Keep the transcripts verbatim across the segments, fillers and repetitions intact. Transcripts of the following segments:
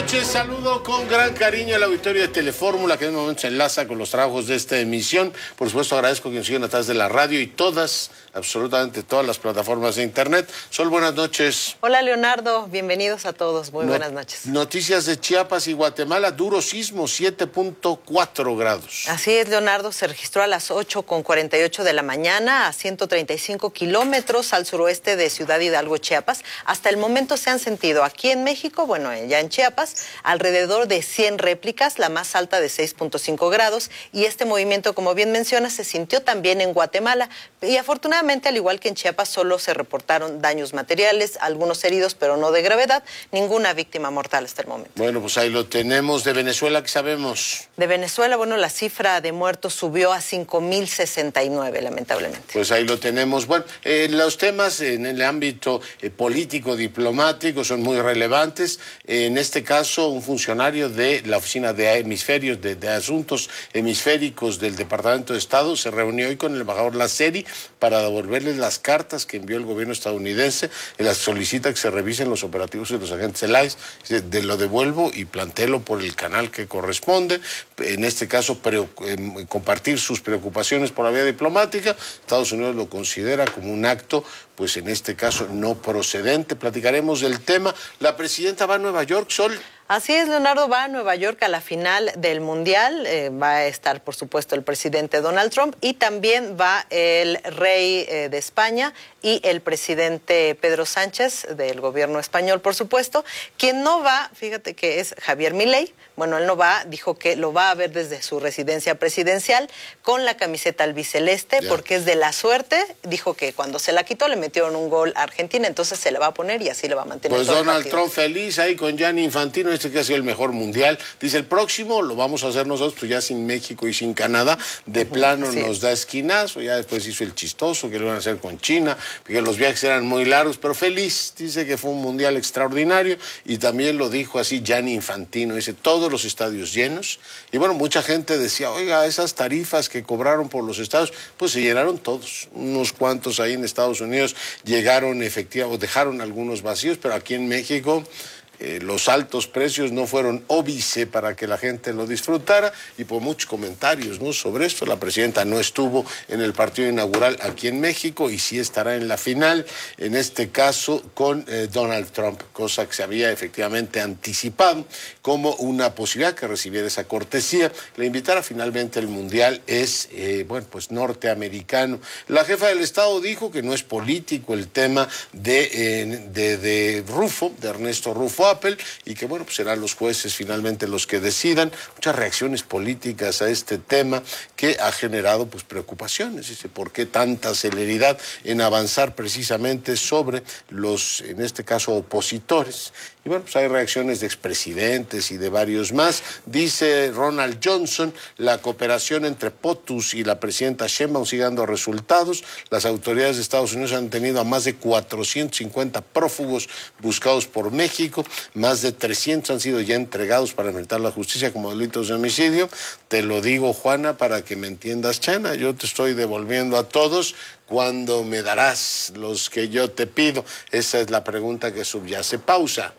noches, saludo con gran cariño al auditorio de Telefórmula, que en un momento se enlaza con los trabajos de esta emisión. Por supuesto, agradezco que nos sigan a través de la radio y todas, absolutamente todas las plataformas de internet. Sol, buenas noches. Hola, Leonardo, bienvenidos a todos, muy no, buenas noches. Noticias de Chiapas y Guatemala, duro sismo, siete punto cuatro grados. Así es, Leonardo, se registró a las ocho con cuarenta y ocho de la mañana a ciento treinta y cinco kilómetros al suroeste de Ciudad Hidalgo, Chiapas. Hasta el momento se han sentido aquí en México, bueno, ya en Chiapas, alrededor de cien réplicas, la más alta de seis punto cinco grados, y este movimiento, como bien menciona, se sintió también en Guatemala, y afortunadamente, al igual que en Chiapas, solo se reportaron daños materiales, algunos heridos, pero no de gravedad, ninguna víctima mortal hasta el momento. Bueno, pues ahí lo tenemos. De Venezuela, ¿qué sabemos? De Venezuela, bueno, la cifra de muertos subió a cinco mil sesenta y nueve, lamentablemente. Pues ahí lo tenemos. Bueno, eh, los temas en el ámbito eh, político, diplomático, son muy relevantes. Eh, en este caso, un funcionario de la Oficina de Hemisferios, de, de Asuntos Hemisféricos del Departamento de Estado, se reunió hoy con el embajador Lasseri para devolverles las cartas que envió el gobierno estadounidense. Él las solicita que se revisen los operativos de los agentes del I C E. De lo devuelvo y plantéelo por el canal que corresponde. En este caso, pre, eh, compartir sus preocupaciones por la vía diplomática. Estados Unidos lo considera como un acto, pues en este caso, no procedente. Platicaremos del tema. La presidenta va a Nueva York, Sol. Así es, Leonardo, va a Nueva York a la final del Mundial. Eh, va a estar, por supuesto, el presidente Donald Trump y también va el rey eh, de España y el presidente Pedro Sánchez del gobierno español, por supuesto. Quien no va, fíjate que es Javier Milei. Bueno, él no va, dijo que lo va a ver desde su residencia presidencial con la camiseta albiceleste, yeah. porque es de la suerte. Dijo que cuando se la quitó le metieron un gol a Argentina, entonces se la va a poner y así le va a mantener. Pues todo Donald Trump feliz ahí con Gianni Infantino, este que ha sido el mejor mundial. Dice, el próximo lo vamos a hacer nosotros, pues ya sin México y sin Canadá. De plano uh-huh, nos da esquinazo. Ya después hizo el chistoso, que lo iban a hacer con China, porque los viajes eran muy largos, pero feliz. Dice que fue un mundial extraordinario y también lo dijo así Gianni Infantino. Dice, todos los estadios llenos. Y bueno, mucha gente decía, oiga, esas tarifas que cobraron por los estadios, pues se llenaron todos. Unos cuantos ahí en Estados Unidos llegaron efectivamente, o dejaron algunos vacíos, pero aquí en México Eh, los altos precios no fueron óbice para que la gente lo disfrutara, y por muchos comentarios, ¿no?, sobre esto. La presidenta no estuvo en el partido inaugural aquí en México y sí estará en la final, en este caso con eh, Donald Trump, cosa que se había efectivamente anticipado como una posibilidad que recibiera esa cortesía. La invitada finalmente al Mundial es, eh, bueno, pues norteamericano. La jefa del Estado dijo que no es político el tema de, eh, de, de Rufo, de Ernesto Rufo Apple, y que bueno, pues serán los jueces finalmente los que decidan. Muchas reacciones políticas a este tema que ha generado pues preocupaciones. Dice, ¿por qué tanta celeridad en avanzar precisamente sobre los, en este caso, opositores? Y bueno, pues hay reacciones de expresidentes y de varios más. Dice Ronald Johnson, la cooperación entre POTUS y la presidenta Sheinbaum sigue dando resultados. Las autoridades de Estados Unidos han tenido a más de cuatrocientos cincuenta prófugos buscados por México. Más de trescientos han sido ya entregados para enfrentar la justicia como delitos de homicidio. Te lo digo, Juana, para que me entiendas, Chana. Yo te estoy devolviendo a todos. ¿Cuándo me darás los que yo te pido? Esa es la pregunta que subyace. Pausa.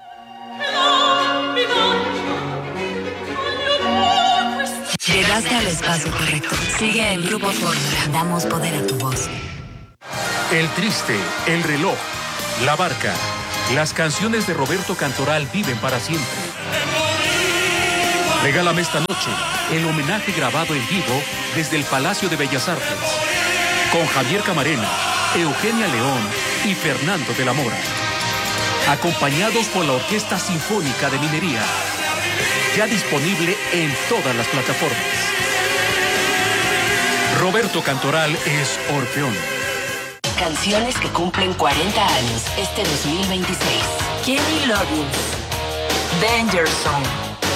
Llegaste al espacio correcto. Sigue el Grupo Fórmula. Damos poder a tu voz. El Triste, El Reloj, La Barca. Las canciones de Roberto Cantoral viven para siempre. Regálame esta noche el homenaje grabado en vivo desde el Palacio de Bellas Artes, con Javier Camarena, Eugenia León y Fernando de la Mora, acompañados por la Orquesta Sinfónica de Minería, ya disponible en todas las plataformas. Roberto Cantoral es Orfeón. Canciones que cumplen cuarenta años este dos mil veintiséis. Kenny Loggins, Danger Zone.